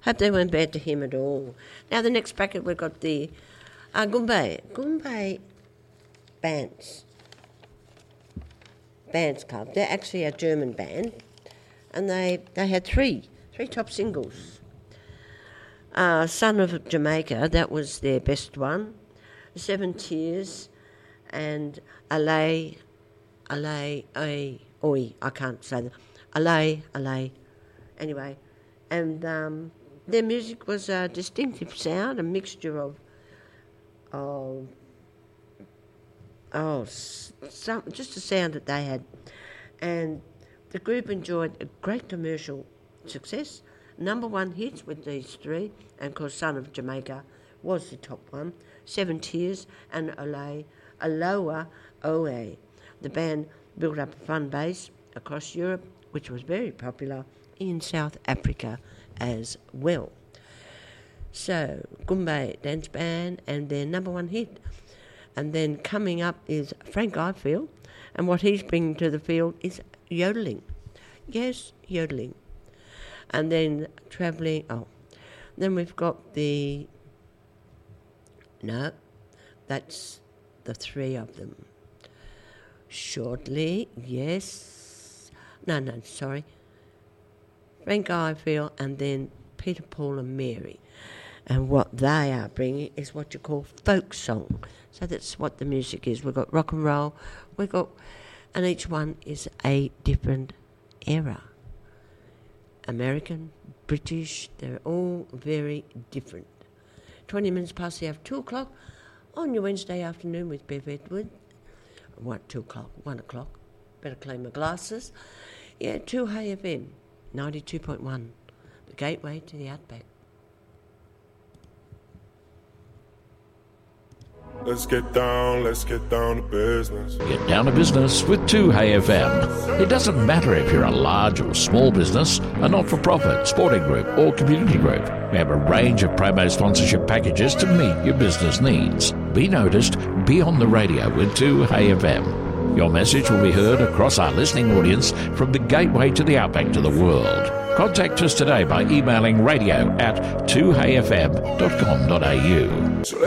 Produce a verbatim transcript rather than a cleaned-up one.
Hope they weren't bad to him at all. Now, the next bracket, we've got the uh, Goombay. Goombay Bands. Bands Club. They're actually a German band, and they, they had three, three top singles. Uh, Son of Jamaica, that was their best one. Seven Tears, and Alay, Alay, Oi, Oi, I can't say that. Alay, Alay. Anyway, and um, their music was a distinctive sound, a mixture of, of oh, some, just the sound that they had. And the group enjoyed a great commercial success. Number one hits with these three, and of course Son of Jamaica was the top one. Seven Tears and Olay, Aloha Oe. The band built up a fan base across Europe, which was very popular in South Africa as well. So, Goombay Dance Band and their number one hit. And then coming up is Frank Ifield, and what he's bringing to the field is yodeling. Yes, yodeling. And then travelling, oh, then we've got the, no, that's the three of them. Shortly, yes, no, no, sorry. Frank Ifield and then Peter, Paul and Mary. And what they are bringing is what you call folk song. So that's what the music is. We've got rock and roll, we've got, and each one is a different era. American, British, they're all very different. twenty minutes past the hour of two o'clock on your Wednesday afternoon with Bev Edward. What, two o'clock? One o'clock. Better clean my glasses. Yeah, two Hey F M, ninety-two point one, the gateway to the Outback. Let's get down, let's get down to business. Get down to business with two Hey F M. It doesn't matter if you're a large or small business, a not-for-profit, sporting group or community group. We have a range of promo sponsorship packages to meet your business needs. Be noticed, be on the radio with two Hey F M. Your message will be heard across our listening audience from the gateway to the Outback to the world. Contact us today by emailing radio at two hey f m dot com dot a u.